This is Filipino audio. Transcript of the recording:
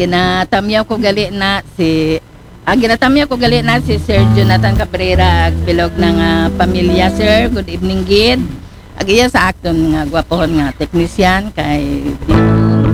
ginatamyaw ko gali na si ginatamyaw ko gali na si Sir Jonathan Cabrera ag bilog ng pamilya sir. Good evening gid. Ag iya sa akton nga gwapohon nga teknisyan kay